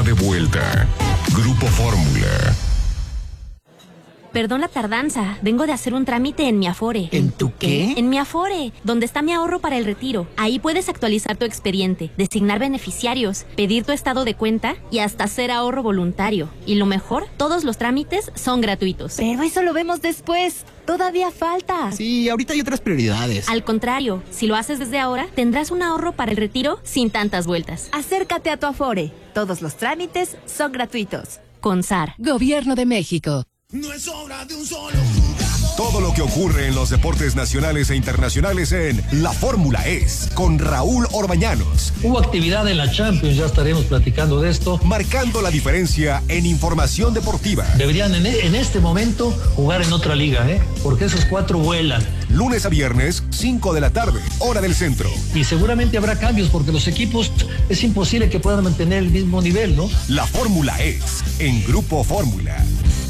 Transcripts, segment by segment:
de vuelta. Grupo Fórmula. Perdón la tardanza, vengo de hacer un trámite en mi Afore. ¿En tu qué? En mi Afore, donde está mi ahorro para el retiro. Ahí puedes actualizar tu expediente, designar beneficiarios, pedir tu estado de cuenta y hasta hacer ahorro voluntario. Y lo mejor, todos los trámites son gratuitos. Pero eso lo vemos después. Todavía falta. Sí, ahorita hay otras prioridades. Al contrario, si lo haces desde ahora, tendrás un ahorro para el retiro sin tantas vueltas. Acércate a tu Afore. Todos los trámites son gratuitos. CONSAR. Gobierno de México. No es obra de un solo jugador. Todo lo que ocurre en los deportes nacionales e internacionales en La Fórmula Es, con Raúl Orbañanos. Hubo actividad en la Champions, ya estaremos platicando de esto. Marcando la diferencia en información deportiva. Deberían en este momento jugar en otra liga, porque esos 4 vuelan. Lunes a viernes, 5 de la tarde, hora del centro. Y seguramente habrá cambios porque los equipos es imposible que puedan mantener el mismo nivel, ¿no? La Fórmula Es, en Grupo Fórmula.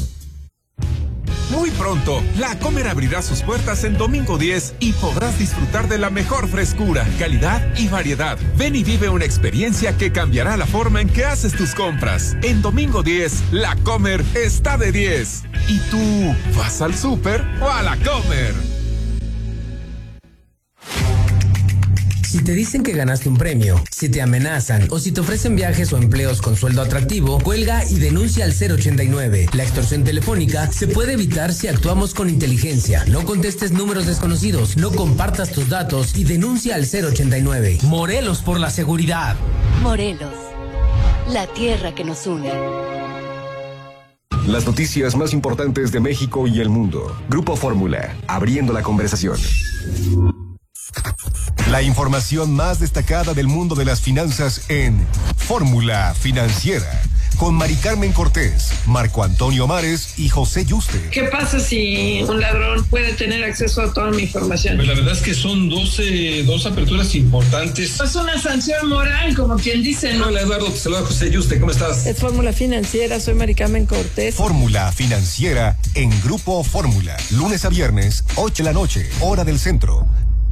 Muy pronto, La Comer abrirá sus puertas en domingo 10 y podrás disfrutar de la mejor frescura, calidad y variedad. Ven y vive una experiencia que cambiará la forma en que haces tus compras. En domingo 10, La Comer está de 10. ¿Y tú vas al súper o a La Comer? Si te dicen que ganaste un premio, si te amenazan o si te ofrecen viajes o empleos con sueldo atractivo, cuelga y denuncia al 089. La extorsión telefónica se puede evitar si actuamos con inteligencia. No contestes números desconocidos, no compartas tus datos y denuncia al 089. Morelos por la seguridad. Morelos, la tierra que nos une. Las noticias más importantes de México y el mundo. Grupo Fórmula, abriendo la conversación. La información más destacada del mundo de las finanzas en Fórmula Financiera, con Mari Carmen Cortés, Marco Antonio Mares y José Yuste. ¿Qué pasa si un ladrón puede tener acceso a toda mi información? Pues la verdad es que son dos aperturas importantes. Es una sanción moral, como quien dice, ¿no? Hola Eduardo, te saluda José Yuste, ¿cómo estás? Es Fórmula Financiera, soy Mari Carmen Cortés. Fórmula Financiera en Grupo Fórmula, lunes a viernes, 8 de la noche, hora del centro.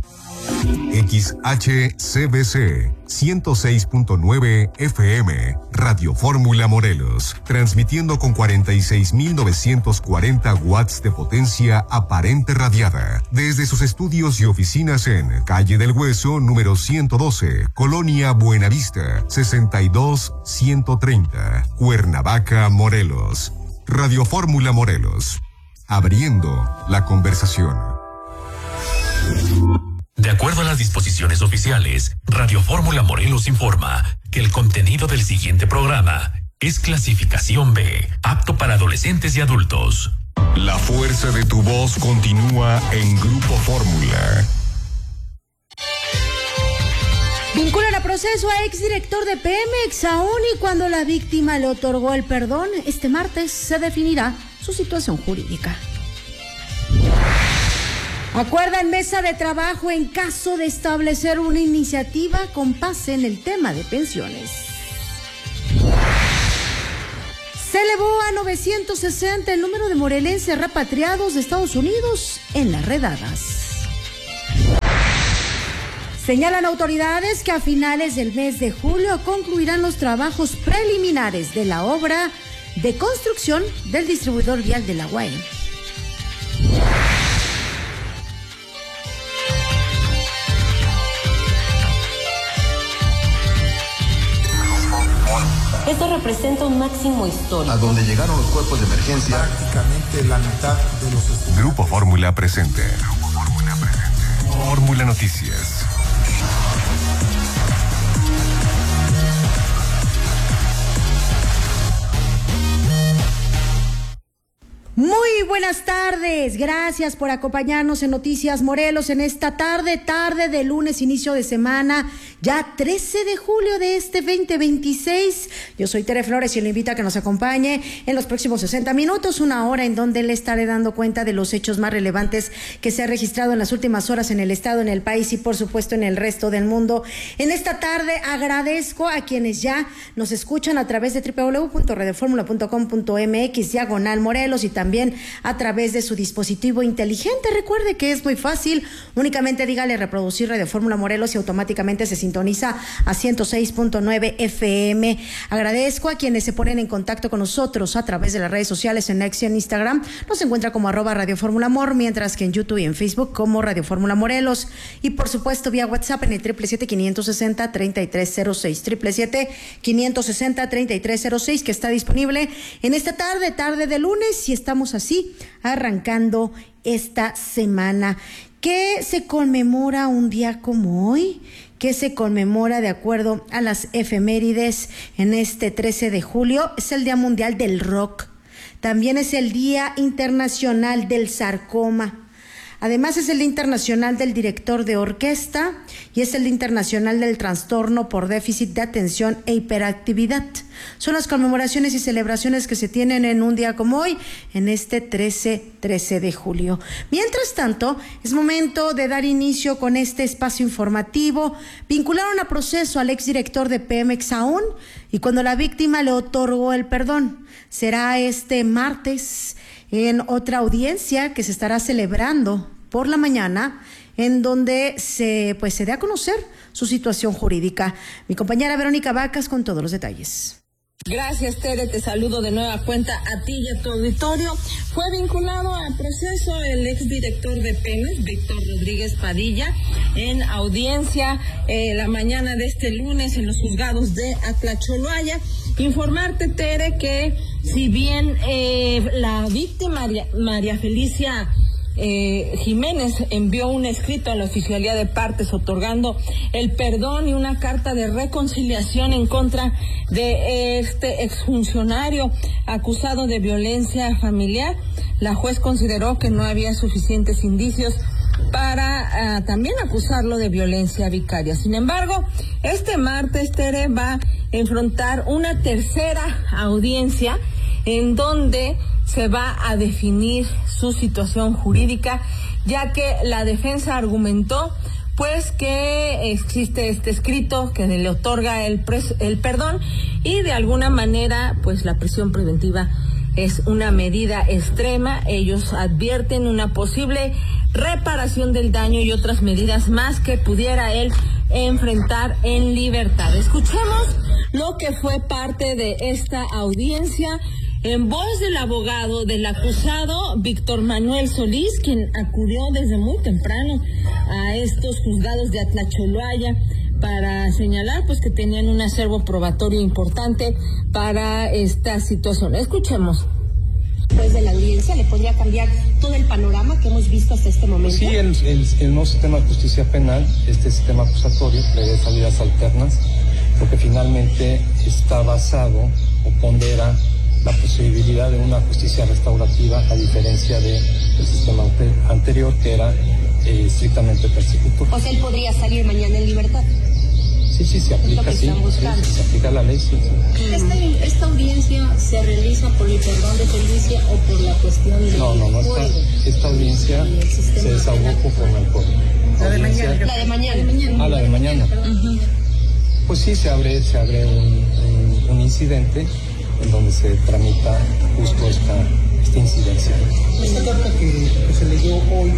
XHCBC 106.9 FM, Radio Fórmula Morelos, transmitiendo con 46.940 watts de potencia aparente radiada, desde sus estudios y oficinas en Calle del Hueso, número 112, Colonia Buenavista, 62130, Cuernavaca, Morelos. Radio Fórmula Morelos, abriendo la conversación. De acuerdo a las disposiciones oficiales, Radio Fórmula Morelos informa que el contenido del siguiente programa es clasificación B, apto para adolescentes y adultos. La fuerza de tu voz continúa en Grupo Fórmula. Vinculan a proceso a exdirector de Pemex, aún y cuando la víctima le otorgó el perdón. Este martes se definirá su situación jurídica. Acuerdan mesa de trabajo en caso de establecer una iniciativa con base en el tema de pensiones. Se elevó a 960 el número de morelenses repatriados de Estados Unidos en las redadas. Señalan autoridades que a finales del mes de julio concluirán los trabajos preliminares de la obra de construcción del distribuidor vial de la UAE. Esto representa un máximo histórico. A donde llegaron los cuerpos de emergencia. Prácticamente la mitad de los estudiantes. Grupo Fórmula presente. Fórmula Noticias. Muy buenas tardes, gracias por acompañarnos en Noticias Morelos en esta tarde de lunes, inicio de semana, ya 13 de julio de este 2026. Yo soy Tere Flores y le invito a que nos acompañe en los próximos 60 minutos, una hora en donde le estaré dando cuenta de los hechos más relevantes que se han registrado en las últimas horas en el estado, en el país y por supuesto en el resto del mundo. En esta tarde agradezco a quienes ya nos escuchan a través de www.radioformula.com.mx/Morelos y también a través de su dispositivo inteligente. Recuerde que es muy fácil, únicamente dígale reproducir Radio Fórmula Morelos y automáticamente se sintoniza a 106.9 FM. Agradezco a quienes se ponen en contacto con nosotros a través de las redes sociales en X y en Instagram. Nos encuentra como @Radio Fórmula Amor, mientras que en YouTube y en Facebook como Radio Fórmula Morelos. Y por supuesto vía WhatsApp en el 777-560-3306, 777-560-3306, que está disponible en esta tarde de lunes, y estamos así arrancando esta semana. ¿Qué se conmemora un día como hoy? ¿Qué se conmemora de acuerdo a las efemérides en este 13 de julio? Es el Día Mundial del Rock. También es el Día Internacional del Sarcoma. Además es el Día Internacional del Director de Orquesta y es el Día Internacional del Trastorno por Déficit de Atención e Hiperactividad. Son las conmemoraciones y celebraciones que se tienen en un día como hoy, en este 13 de julio. Mientras tanto, es momento de dar inicio con este espacio informativo. Vincularon a proceso al exdirector de Pemex aún, y cuando la víctima le otorgó el perdón. Será este martes en otra audiencia que se estará celebrando por la mañana, en donde se dé a conocer su situación jurídica. Mi compañera Verónica Vacas con todos los detalles. Gracias, Tere, te saludo de nueva cuenta a ti y a tu auditorio. Fue vinculado a proceso el exdirector de Pemex, Víctor Rodríguez Padilla, en audiencia la mañana de este lunes en los juzgados de Atlacholoaya. Informarte, Tere, que si bien la víctima María Felicia Jiménez envió un escrito a la Oficialía de Partes otorgando el perdón y una carta de reconciliación en contra de este exfuncionario acusado de violencia familiar, la juez consideró que no había suficientes indicios para también acusarlo de violencia vicaria. Sin embargo, este martes Tere va a enfrentar una tercera audiencia en donde se va a definir su situación jurídica, ya que la defensa argumentó pues que existe este escrito que le otorga el perdón, y de alguna manera pues la prisión preventiva es una medida extrema. Ellos advierten una posible reparación del daño y otras medidas más que pudiera él enfrentar en libertad. Escuchemos lo que fue parte de esta audiencia en voz del abogado del acusado, Víctor Manuel Solís, quien acudió desde muy temprano a estos juzgados de Atlacholoaya para señalar pues que tenían un acervo probatorio importante para esta situación. Escuchemos. Después de la audiencia, ¿le podría cambiar todo el panorama que hemos visto hasta este momento? Sí, el nuevo sistema de justicia penal, este sistema acusatorio, prevé salidas alternas, porque finalmente está basado o pondera la posibilidad de una justicia restaurativa, a diferencia del sistema anterior, que era estrictamente persecutorio. O sea, él podría salir mañana en libertad. Sí, se aplica, sí, se aplica la ley, sí. ¿Esta audiencia se realiza por el perdón de Felicia o por la cuestión de... No, esta audiencia se desahogó con el pueblo. La de mañana. La de mañana. Uh-huh. Pues sí, se abre un incidente en donde se tramita justo esta incidencia. Esta carta que se leyó hoy.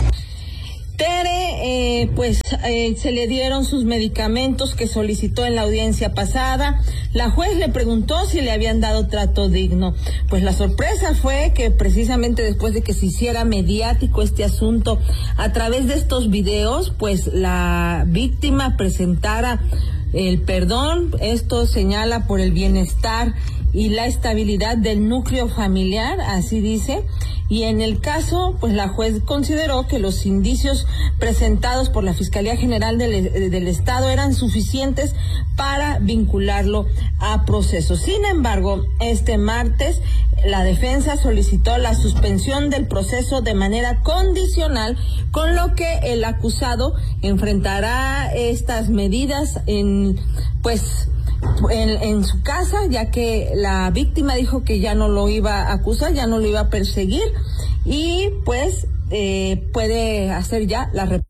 Tere, se le dieron sus medicamentos que solicitó en la audiencia pasada. La juez le preguntó si le habían dado trato digno. Pues la sorpresa fue que precisamente después de que se hiciera mediático este asunto a través de estos videos, pues la víctima presentara el perdón. Esto señala por el bienestar y la estabilidad del núcleo familiar, así dice. Y en el caso, pues la juez consideró que los indicios presentados por la Fiscalía General del Estado eran suficientes para vincularlo a proceso. Sin embargo, este martes la defensa solicitó la suspensión del proceso de manera condicional, con lo que el acusado enfrentará estas medidas en su casa, ya que la víctima dijo que ya no lo iba a acusar, ya no lo iba a perseguir, y pues puede hacer ya la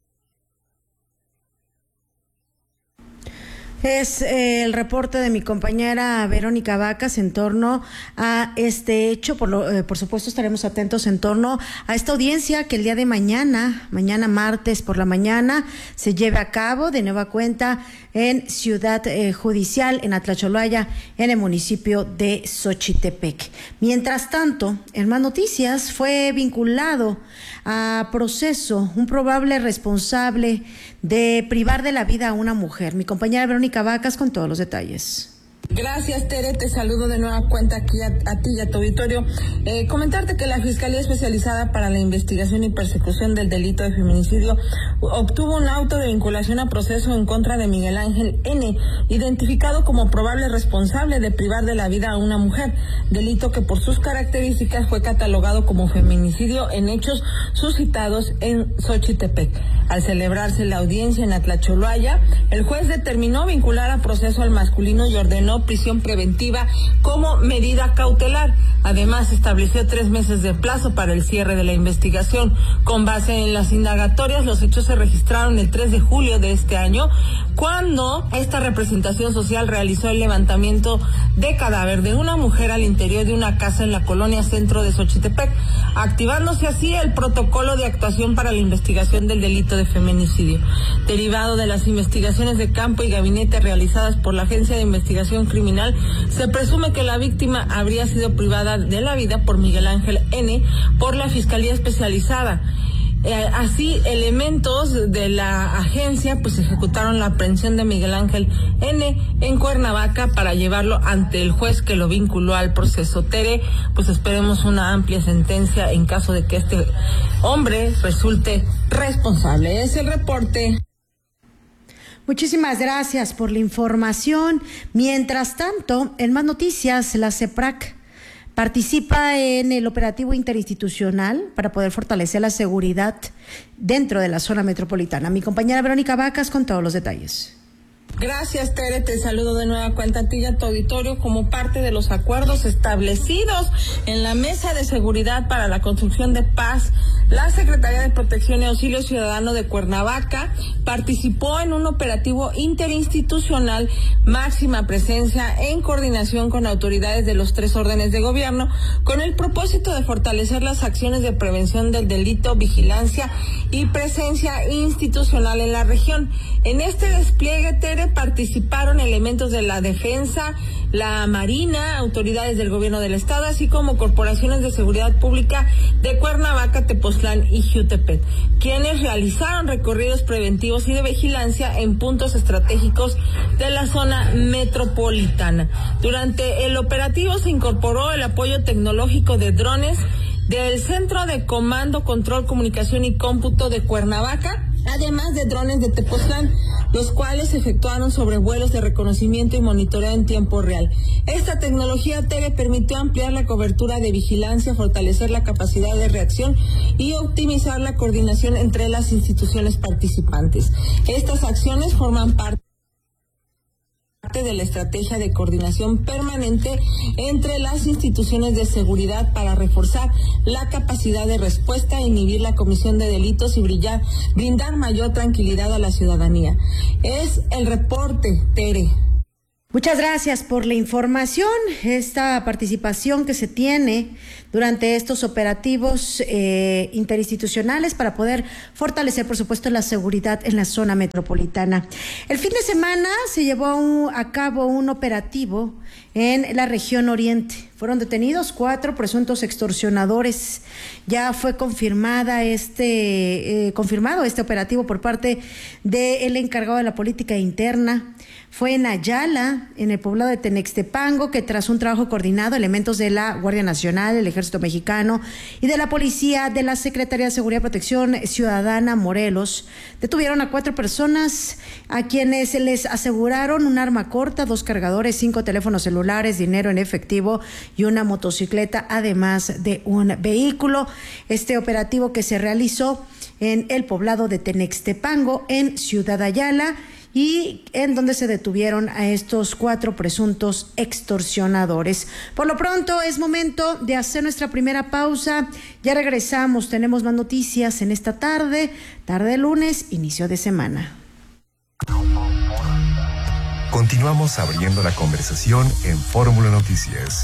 Es el reporte de mi compañera Verónica Vacas en torno a este hecho. Por supuesto estaremos atentos en torno a esta audiencia que el día de mañana martes por la mañana, se lleve a cabo de nueva cuenta en Ciudad Judicial, en Atlacholaya, en el municipio de Xochitepec. Mientras tanto, en más noticias, fue vinculado a proceso un probable responsable de privar de la vida a una mujer. Mi compañera Verónica Vacas con todos los detalles. Gracias, Tere, te saludo de nueva cuenta aquí a ti y a tu auditorio. Comentarte que la Fiscalía Especializada para la Investigación y Persecución del Delito de Feminicidio obtuvo un auto de vinculación a proceso en contra de Miguel Ángel N., identificado como probable responsable de privar de la vida a una mujer, delito que por sus características fue catalogado como feminicidio en hechos suscitados en Xochitepec. Al celebrarse la audiencia en Atlacholaya, el juez determinó vincular a proceso al masculino y ordenó prisión preventiva como medida cautelar. Además, estableció 3 meses de plazo para el cierre de la investigación. Con base en las indagatorias, los hechos se registraron el 3 de julio de este año, cuando esta representación social realizó el levantamiento de cadáver de una mujer al interior de una casa en la colonia centro de Xochitepec, activándose así el protocolo de actuación para la investigación del delito de feminicidio. Derivado de las investigaciones de campo y gabinete realizadas por la Agencia de Investigación Criminal, se presume que la víctima habría sido privada de la vida por Miguel Ángel N. por la Fiscalía Especializada. Así, elementos de la agencia pues ejecutaron la aprehensión de Miguel Ángel N. en Cuernavaca para llevarlo ante el juez que lo vinculó al proceso. Tere, pues esperemos una amplia sentencia en caso de que este hombre resulte responsable. Es el reporte. Muchísimas gracias por la información. Mientras tanto, en más noticias, la CEPRAC participa en el operativo interinstitucional para poder fortalecer la seguridad dentro de la zona metropolitana. Mi compañera Verónica Vacas con todos los detalles. Gracias, Tere, te saludo de nueva cuenta a ti y a tu auditorio. Como parte de los acuerdos establecidos en la Mesa de Seguridad para la Construcción de Paz, la Secretaría de Protección y Auxilio Ciudadano de Cuernavaca participó en un operativo interinstitucional máxima presencia en coordinación con autoridades de los 3 órdenes de gobierno, con el propósito de fortalecer las acciones de prevención del delito, vigilancia y presencia institucional en la región. En este despliegue, Tere, participaron elementos de la Defensa, la Marina, autoridades del gobierno del estado, así como corporaciones de seguridad pública de Cuernavaca, Tepoztlán y Jiutepec, quienes realizaron recorridos preventivos y de vigilancia en puntos estratégicos de la zona metropolitana. Durante el operativo se incorporó el apoyo tecnológico de drones del Centro de Comando, Control, Comunicación y Cómputo de Cuernavaca, además de drones de Tepoztlán, los cuales efectuaron sobrevuelos de reconocimiento y monitoreo en tiempo real. Esta tecnología, Tere, permitió ampliar la cobertura de vigilancia, fortalecer la capacidad de reacción y optimizar la coordinación entre las instituciones participantes. Estas acciones forman parte de la estrategia de coordinación permanente entre las instituciones de seguridad para reforzar la capacidad de respuesta, inhibir la comisión de delitos y brindar mayor tranquilidad a la ciudadanía. Es el reporte, Tere. Muchas gracias por la información, esta participación que se tiene durante estos operativos interinstitucionales para poder fortalecer, por supuesto, la seguridad en la zona metropolitana. El fin de semana se llevó a cabo un operativo en la región oriente. Fueron detenidos 4 presuntos extorsionadores. Ya fue confirmado este operativo por parte del encargado de la política interna. Fue en Ayala, en el poblado de Tenextepango, que tras un trabajo coordinado, elementos de la Guardia Nacional, el Ejército Mexicano y de la Policía de la Secretaría de Seguridad y Protección Ciudadana Morelos detuvieron a 4 personas a quienes se les aseguraron un arma corta, 2 cargadores, 5 teléfonos celulares, dinero en efectivo y una motocicleta, además de un vehículo. Este operativo que se realizó en el poblado de Tenextepango, en Ciudad Ayala, y en donde se detuvieron a estos 4 presuntos extorsionadores. Por lo pronto es momento de hacer nuestra primera pausa. Ya regresamos, tenemos más noticias en esta tarde de lunes, inicio de semana. Continuamos abriendo la conversación en Fórmula Noticias.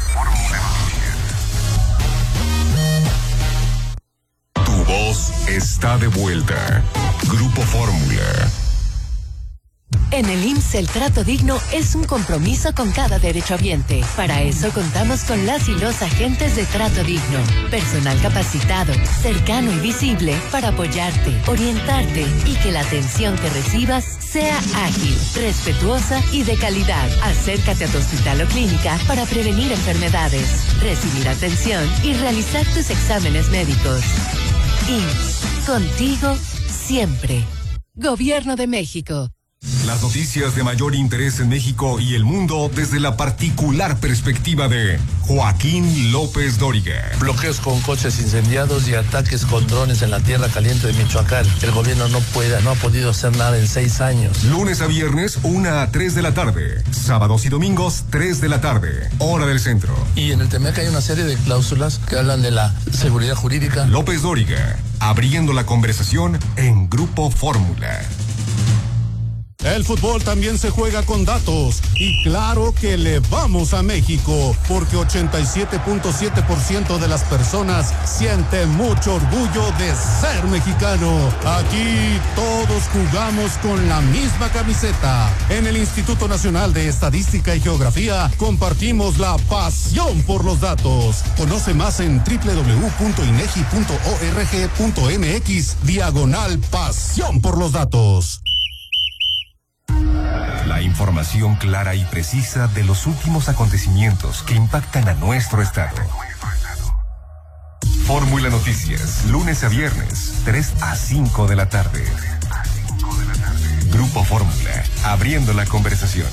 Tu voz está de vuelta. Grupo Fórmula. En el IMSS, el trato digno es un compromiso con cada derechohabiente. Para eso contamos con las y los agentes de trato digno. Personal capacitado, cercano y visible para apoyarte, orientarte y que la atención que recibas sea ágil, respetuosa y de calidad. Acércate a tu hospital o clínica para prevenir enfermedades, recibir atención y realizar tus exámenes médicos. IMSS, contigo siempre. Gobierno de México. Las noticias de mayor interés en México y el mundo desde la particular perspectiva de Joaquín López Dóriga. Bloqueos con coches incendiados y ataques con drones en la tierra caliente de Michoacán. El gobierno no ha podido hacer nada en 6 años. Lunes a viernes, 1 a 3 de la tarde. Sábados y domingos, 3 de la tarde. Hora del centro. Y en el TEMEC hay una serie de cláusulas que hablan de la seguridad jurídica. López Dóriga, abriendo la conversación en Grupo Fórmula. El fútbol también se juega con datos y claro que le vamos a México porque 87.7% de las personas siente mucho orgullo de ser mexicano. Aquí todos jugamos con la misma camiseta. En el Instituto Nacional de Estadística y Geografía compartimos la pasión por los datos. Conoce más en www.inegi.org.mx/pasión por los datos. La información clara y precisa de los últimos acontecimientos que impactan a nuestro estado. Fórmula Noticias, lunes a viernes, 3 a 5 de la tarde. Grupo Fórmula, abriendo la conversación.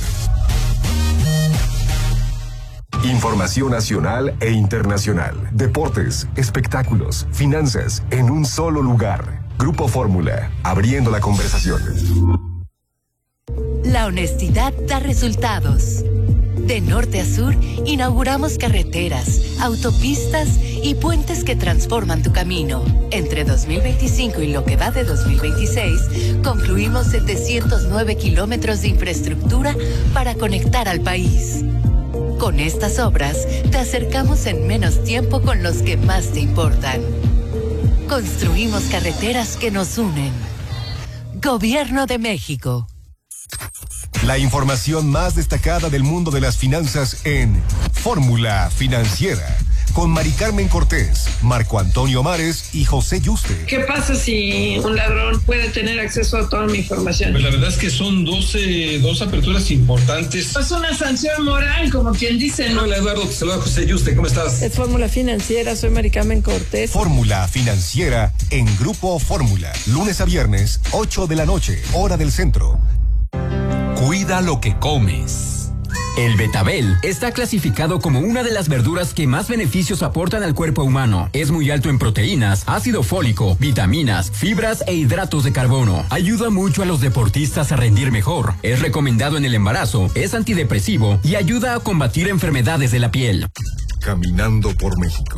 Información nacional e internacional, deportes, espectáculos, finanzas, en un solo lugar. Grupo Fórmula, abriendo la conversación. La honestidad da resultados. De norte a sur, inauguramos carreteras, autopistas y puentes que transforman tu camino. Entre 2025 y lo que va de 2026, concluimos 709 kilómetros de infraestructura para conectar al país. Con estas obras, te acercamos en menos tiempo con los que más te importan. Construimos carreteras que nos unen. Gobierno de México. La información más destacada del mundo de las finanzas en Fórmula Financiera, con Mari Carmen Cortés, Marco Antonio Mares y José Yuste. ¿Qué pasa si un ladrón puede tener acceso a toda mi información? Pues la verdad es que son dos aperturas importantes. Es una sanción moral, como quien dice, ¿no? Hola Eduardo, te saluda José Yuste, ¿cómo estás? Es Fórmula Financiera, soy Mari Carmen Cortés. Fórmula Financiera en Grupo Fórmula, lunes a viernes, 8 de la noche, hora del centro. Cuida lo que comes. El betabel está clasificado como una de las verduras que más beneficios aportan al cuerpo humano. Es muy alto en proteínas, ácido fólico, vitaminas, fibras e hidratos de carbono. Ayuda mucho a los deportistas a rendir mejor. Es recomendado en el embarazo, es antidepresivo y ayuda a combatir enfermedades de la piel. Caminando por México.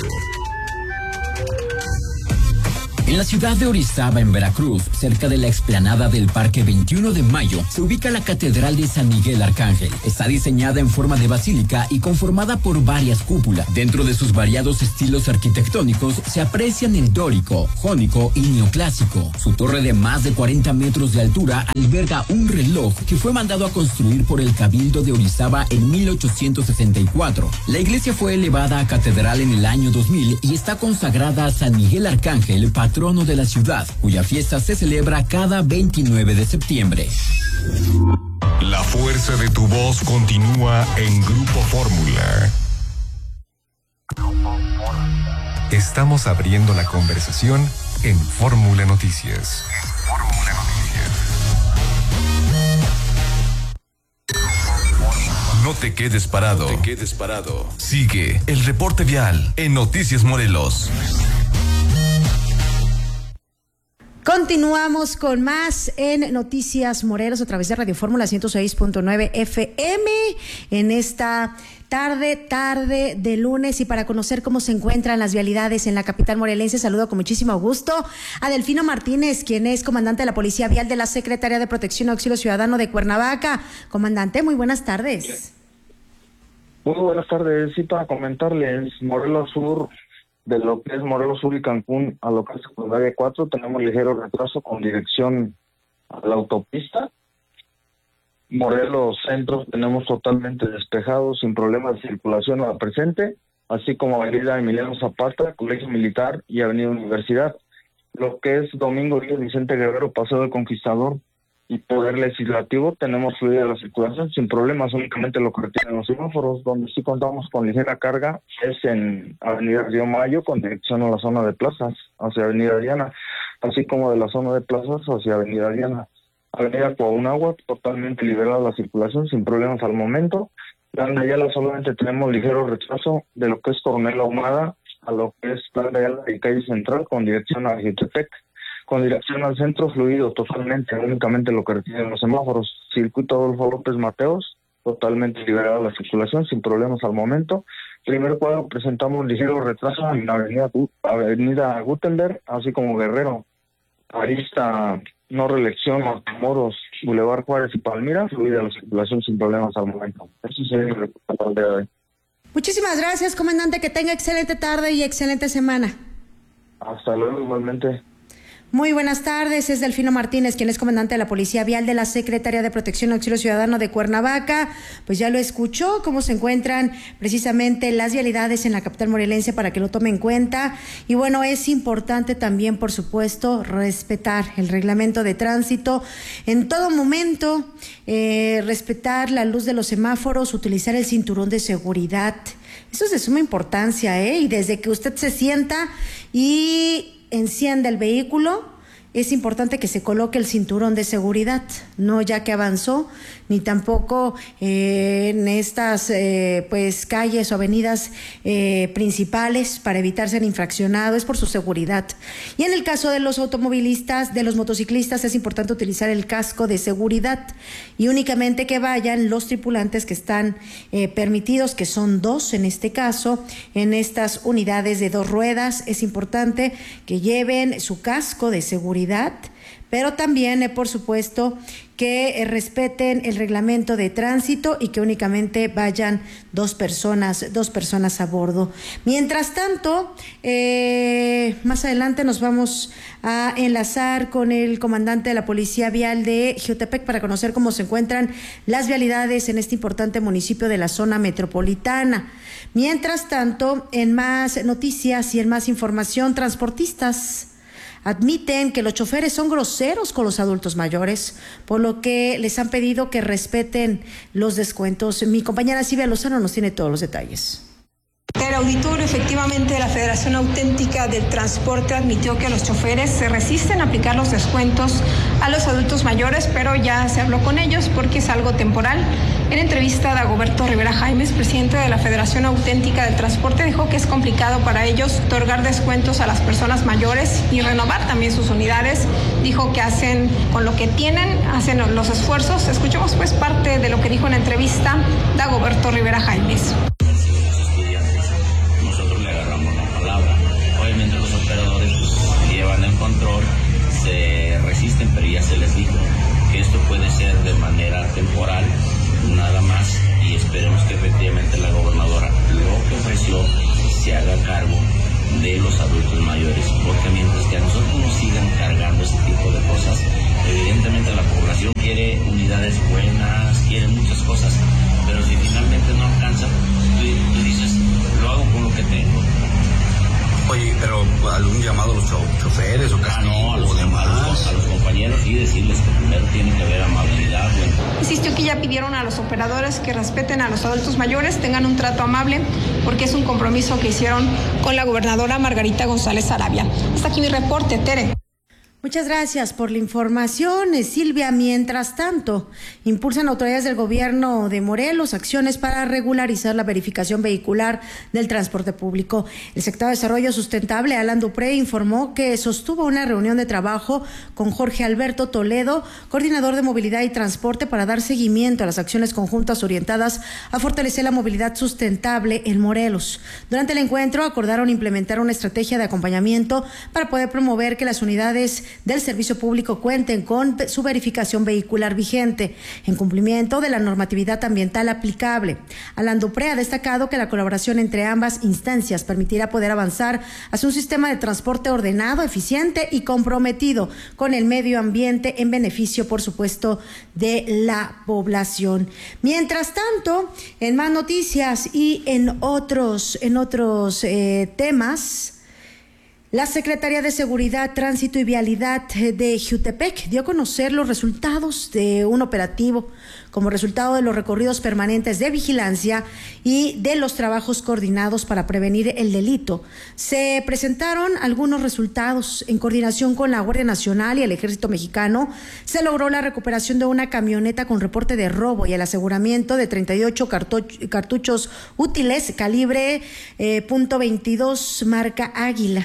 En la ciudad de Orizaba, en Veracruz, cerca de la explanada del Parque 21 de Mayo, se ubica la Catedral de San Miguel Arcángel. Está diseñada en forma de basílica y conformada por varias cúpulas. Dentro de sus variados estilos arquitectónicos se aprecian el dórico, jónico y neoclásico. Su torre de más de 40 metros de altura alberga un reloj que fue mandado a construir por el Cabildo de Orizaba en 1864. La iglesia fue elevada a catedral en el año 2000 y está consagrada a San Miguel Arcángel, patrono de la ciudad, cuya fiesta se celebra cada 29 de septiembre. La fuerza de tu voz continúa en Grupo Fórmula. Estamos abriendo la conversación en Fórmula Noticias. No te quedes parado. Sigue el reporte vial en Noticias Morelos. Continuamos con más en Noticias Morelos a través de Radio Fórmula 106.9 FM en esta tarde de lunes, y para conocer cómo se encuentran las vialidades en la capital morelense, saludo con muchísimo gusto a Delfino Martínez, quien es comandante de la Policía Vial de la Secretaría de Protección y Auxilio Ciudadano de Cuernavaca. Comandante, muy buenas tardes. Muy buenas tardes, sí, para comentarles, Morelos Sur, de lo que es Morelos Sur y Cancún a lo que es secundaria 4, tenemos ligero retraso con dirección a la autopista. Morelos Centro tenemos totalmente despejado, sin problemas de circulación a la presente, así como Avenida Emiliano Zapata, Colegio Militar y Avenida Universidad. Lo que es Domingo Díaz Vicente Guerrero, Paseo del Conquistador y Poder Legislativo, tenemos fluida la circulación sin problemas, únicamente lo que retienen los semáforos. Donde sí contamos con ligera carga es en Avenida Río Mayo, con dirección a la zona de plazas, hacia Avenida Diana, así como de la zona de plazas hacia Avenida Diana. Avenida Coahunáhuac, totalmente liberada la circulación sin problemas al momento. Plan de Ayala solamente tenemos ligero retraso de lo que es Coronel Ahumada a lo que es Plan de Ayala y Calle Central con dirección a Jutepec. Con dirección al centro, fluido totalmente, únicamente lo que retienen los semáforos. Circuito Adolfo López Mateos, totalmente liberada la circulación sin problemas al momento. Primer cuadro, presentamos ligero retraso en la Avenida Gutenberg, así como Guerrero, Arista, No Reelección, Moros, Boulevard Juárez y Palmira, fluida la circulación sin problemas al momento. Eso sería el reporte del día de hoy. Muchísimas gracias, comandante, que tenga excelente tarde y excelente semana. Hasta luego, igualmente. Muy buenas tardes, es Delfino Martínez, quien es comandante de la Policía Vial de la Secretaría de Protección y Auxilio Ciudadano de Cuernavaca. Pues ya lo escuchó, cómo se encuentran precisamente las vialidades en la capital morelense para que lo tome en cuenta. Y bueno, es importante también, por supuesto, respetar el reglamento de tránsito en todo momento, respetar la luz de los semáforos, utilizar el cinturón de seguridad. Eso es de suma importancia, y desde que usted se sienta y enciende el vehículo, es importante que se coloque el cinturón de seguridad, no ya que avanzó, ni tampoco en estas pues calles o avenidas principales para evitar ser infraccionado, es por su seguridad. Y en el caso de los automovilistas, de los motociclistas, es importante utilizar el casco de seguridad y únicamente que vayan los tripulantes que están permitidos, que son 2 en este caso, en estas unidades de 2 ruedas. Es importante que lleven su casco de seguridad, pero también, por supuesto, que respeten el reglamento de tránsito y que únicamente vayan 2 personas a bordo. Mientras tanto, más adelante nos vamos a enlazar con el comandante de la Policía Vial de Jutepec para conocer cómo se encuentran las vialidades en este importante municipio de la zona metropolitana. Mientras tanto, en más noticias y en más información, transportistas admiten que los choferes son groseros con los adultos mayores, por lo que les han pedido que respeten los descuentos. Mi compañera Silvia Lozano nos tiene todos los detalles. El auditorio, efectivamente, la Federación Auténtica del Transporte admitió que los choferes se resisten a aplicar los descuentos a los adultos mayores, pero ya se habló con ellos porque es algo temporal. En entrevista, Dagoberto Rivera Jaimes, presidente de la Federación Auténtica del Transporte, dijo que es complicado para ellos otorgar descuentos a las personas mayores y renovar también sus unidades. Dijo que hacen con lo que tienen, hacen los esfuerzos. Escuchemos pues parte de lo que dijo en la entrevista Dagoberto Rivera Jaimes. Obviamente los operadores llevan el control, se resisten, pero ya se les dijo que esto puede ser de manera temporal, nada más, y esperemos que efectivamente la gobernadora lo que ofreció se haga cargo de los adultos mayores, porque mientras que a nosotros nos sigan cargando ese tipo de cosas, evidentemente la población quiere unidades buenas, quiere muchas cosas, pero si finalmente no alcanza, tú dices, lo hago con lo que tengo. Oye, pero algún llamado a los choferes o no, a los compañeros y decirles que primero tiene que haber amabilidad. Insistió que ya pidieron a los operadores que respeten a los adultos mayores, tengan un trato amable, porque es un compromiso que hicieron con la gobernadora Margarita González Arabia. Hasta aquí mi reporte, Tere. Muchas gracias por la información, Silvia. Mientras tanto, impulsan autoridades del gobierno de Morelos acciones para regularizar la verificación vehicular del transporte público. El secretario de Desarrollo Sustentable, Alan Dupré, informó que sostuvo una reunión de trabajo con Jorge Alberto Toledo, coordinador de movilidad y transporte, para dar seguimiento a las acciones conjuntas orientadas a fortalecer la movilidad sustentable en Morelos. Durante el encuentro acordaron implementar una estrategia de acompañamiento para poder promover que las unidades del servicio público cuenten con su verificación vehicular vigente, en cumplimiento de la normatividad ambiental aplicable. Alan Dupré ha destacado que la colaboración entre ambas instancias permitirá poder avanzar hacia un sistema de transporte ordenado, eficiente y comprometido con el medio ambiente en beneficio, por supuesto, de la población. Mientras tanto, en más noticias y en otros temas, la Secretaría de Seguridad, Tránsito y Vialidad de Jiutepec dio a conocer los resultados de un operativo como resultado de los recorridos permanentes de vigilancia y de los trabajos coordinados para prevenir el delito. Se presentaron algunos resultados. En coordinación con la Guardia Nacional y el Ejército Mexicano, se logró la recuperación de una camioneta con reporte de robo y el aseguramiento de 38 cartuchos útiles calibre .22 marca Águila.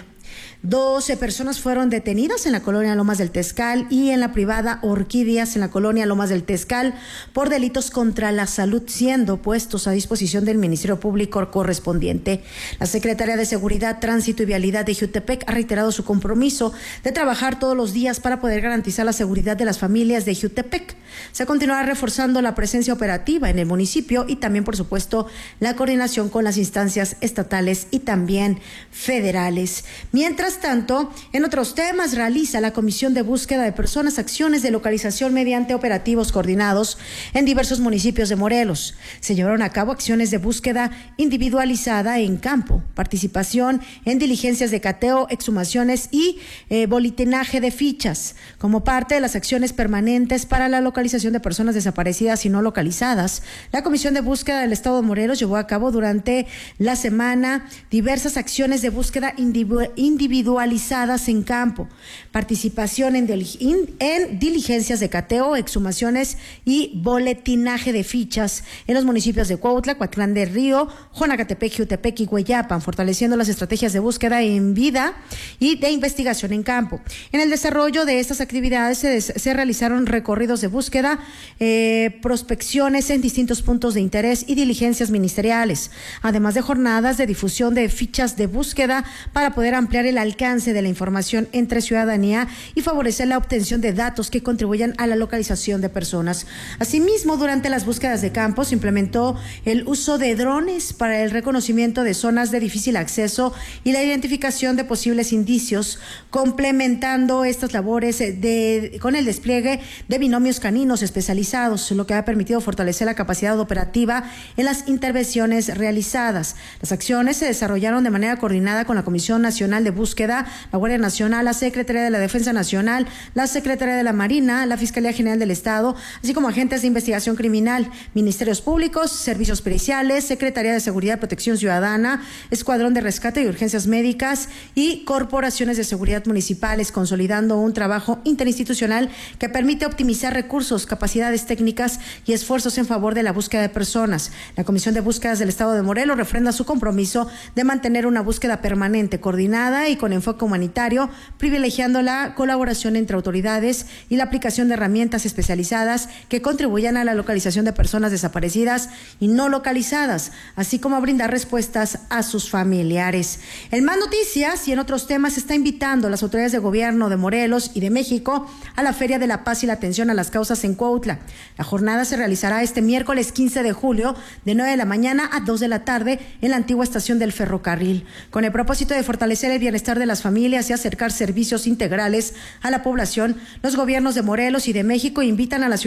12 personas fueron detenidas en la colonia Lomas del Tezcal y en la privada Orquídeas en la colonia Lomas del Tezcal por delitos contra la salud, siendo puestos a disposición del Ministerio Público correspondiente. La Secretaría de Seguridad, Tránsito y Vialidad de Jiutepec ha reiterado su compromiso de trabajar todos los días para poder garantizar la seguridad de las familias de Jiutepec. Se continuará reforzando la presencia operativa en el municipio y también, por supuesto, la coordinación con las instancias estatales y también federales. Mientras tanto, en otros temas, realiza la Comisión de Búsqueda de Personas acciones de localización mediante operativos coordinados en diversos municipios de Morelos. Se llevaron a cabo acciones de búsqueda individualizada en campo, participación en diligencias de cateo, exhumaciones y boletinaje de fichas, como parte de las acciones permanentes para la localización de personas desaparecidas y no localizadas. La Comisión de Búsqueda del Estado de Morelos llevó a cabo durante la semana diversas acciones de búsqueda individualizadas en campo, participación en diligencias de cateo, exhumaciones y boletinaje de fichas en los municipios de Cuautla, Coatlán del Río, Jonacatepec, Jiutepec y Hueyapan, fortaleciendo las estrategias de búsqueda en vida y de investigación en campo. En el desarrollo de estas actividades se realizaron recorridos de búsqueda, prospecciones en distintos puntos de interés y diligencias ministeriales, además de jornadas de difusión de fichas de búsqueda para poder ampliar el alcance de la información entre ciudadanía y favorecer la obtención de datos que contribuyan a la localización de personas. Asimismo, durante las búsquedas de campo se implementó el uso de drones para el reconocimiento de zonas de difícil acceso y la identificación de posibles indicios, complementando estas labores con el despliegue de binomios caninos especializados, lo que ha permitido fortalecer la capacidad operativa en las intervenciones realizadas. Las acciones se desarrollaron de manera coordinada con la Comisión Nacional de Búsqueda, la Guardia Nacional, la Secretaría de la Defensa Nacional, la Secretaría de la Marina, la Fiscalía General del Estado, así como agentes de investigación criminal, ministerios públicos, servicios periciales, Secretaría de Seguridad y Protección Ciudadana, Escuadrón de Rescate y Urgencias Médicas y corporaciones de seguridad municipales, consolidando un trabajo interinstitucional que permite optimizar recursos, capacidades técnicas y esfuerzos en favor de la búsqueda de personas. La Comisión de Búsquedas del Estado de Morelos refrenda su compromiso de mantener una búsqueda permanente, coordinada y con enfoque humanitario, privilegiando la colaboración entre autoridades y la aplicación de herramientas especializadas que contribuyan a la localización de personas desaparecidas y no localizadas, así como a brindar respuestas a sus familiares. En más noticias y en otros temas, está invitando a las autoridades de gobierno de Morelos y de México a la Feria de la Paz y la Atención a las Causas en Cuautla. La jornada se realizará este miércoles 15 de julio de 9 de la mañana a 2 de la tarde en la antigua estación del ferrocarril, con el propósito de fortalecer el bienestar de las familias y acercar servicios integrales a la población. Los gobiernos de Morelos y de México invitan a la ciudad